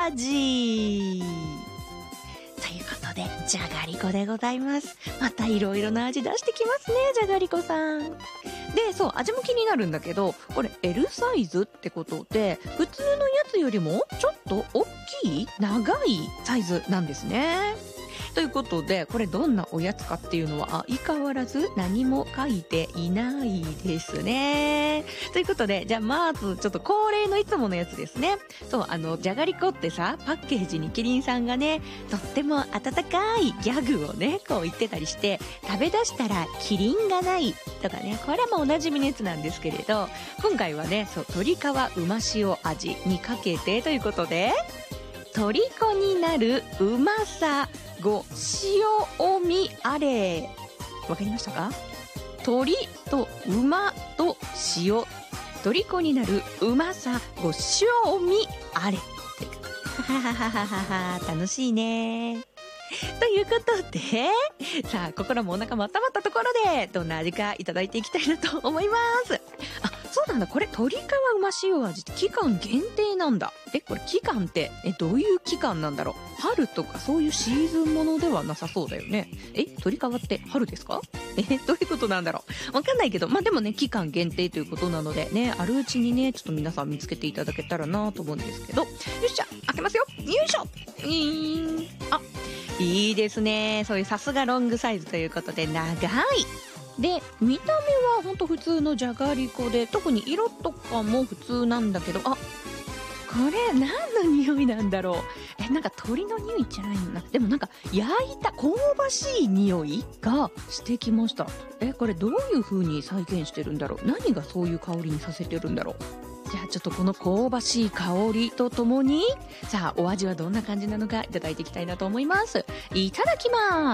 味。ということで、じゃがりこでございます。またいろいろな味出してきますね、じゃがりこさん。で、そう、味も気になるんだけど、これ L サイズってことで、普通のやつよりもちょっと大きい、長いサイズなんですね。ということで、これどんなおやつかっていうのは相変わらず何も書いていないですね。ということで、じゃあまずちょっと恒例のいつものやつですね。そう、じゃがりこってさ、パッケージにキリンさんがね、とっても温かいギャグをね、こう言ってたりして、食べ出したらキリンがないとかね、これはもうおなじみのやつなんですけれど、今回はね、そう、鶏皮うま塩味にかけてということで、虜になるうまさご塩味あれ。わかりましたか？鶏と馬と塩。虜になるうまさご塩味あれ。ははははは、楽しいね。ということで、さあ、心もお腹も温まったところで、どんな味かいただいていきたいなと思います。あ、そうなんだ。これ、鶏皮うま塩味って期間限定なんだ。これ期間って、どういう期間なんだろう。春とかそういうシーズンものではなさそうだよね。鶏皮って春ですか？どういうことなんだろう。わかんないけど、まあ、でもね、期間限定ということなのでね、あるうちにね、ちょっと皆さん見つけていただけたらなと思うんですけど。よっしゃ、開けますよ。よいしょ。あ、いいですね。そういうさすがロングサイズということで、長い。で、見た目はほんと普通のじゃがりこで、特に色とかも普通なんだけど、あ、これ何の匂いなんだろう。なんか鳥の匂いじゃないんだ。でもなんか焼いた香ばしい匂いがしてきました。これどういう風に再現してるんだろう。何がそういう香りにさせてるんだろう。じゃあちょっとこの香ばしい香りとともに、さあお味はどんな感じなのかいただいていきたいなと思います。いただきます。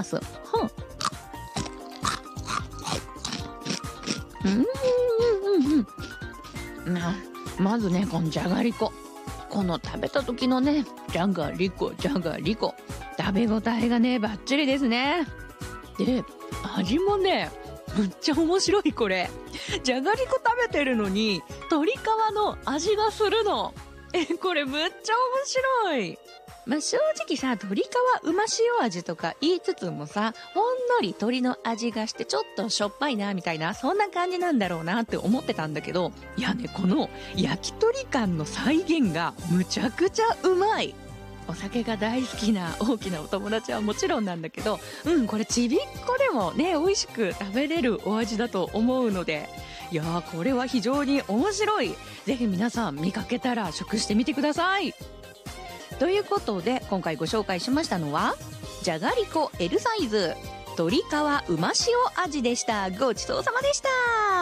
まずね、このじゃがりこ。この食べた時のね、じゃがりこ。食べ応えがね、バッチリですね。で、味もね、むっちゃ面白いこれ。じゃがりこ食べてるのに、鶏皮の味がするの。これむっちゃ面白い。まあ、正直さ、鶏皮うま塩味とか言いつつもさ、ほんのり鶏の味がしてちょっとしょっぱいな、みたいな、そんな感じなんだろうなって思ってたんだけど、いやね、この焼き鳥感の再現がむちゃくちゃうまい。お酒が大好きな大きなお友達はもちろんなんだけど、これちびっこでもね、美味しく食べれるお味だと思うので、いやー、これは非常に面白い。ぜひ皆さん見かけたら食してみてください。ということで、今回ご紹介しましたのは、じゃがりこ L サイズ、鶏皮うま塩味でした。ごちそうさまでした。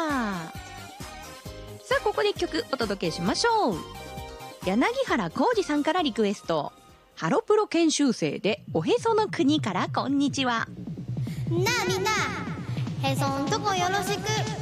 さあ、ここで一曲お届けしましょう。柳原浩二さんからリクエスト。ハロプロ研修生でおへその国からこんにちは。 なあみんな、へそんとこよろしく。